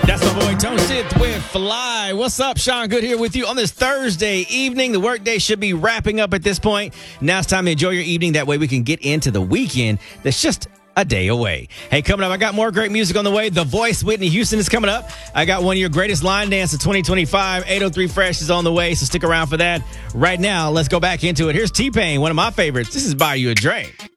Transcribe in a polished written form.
That's my boy Tone Sith with Fly. What's up, Sean Good here with you on this Thursday evening. The workday should be wrapping up at this point. Now it's time to enjoy your evening. That way we can get into the weekend that's just a day away. Hey, coming up, I got more great music on the way. The Voice, Whitney Houston, is coming up. I got one of your greatest line dance of 2025. 803 Fresh is on the way, so stick around for that. Right now, let's go back into it. Here's T-Pain, one of my favorites. This is Buy You a Drink.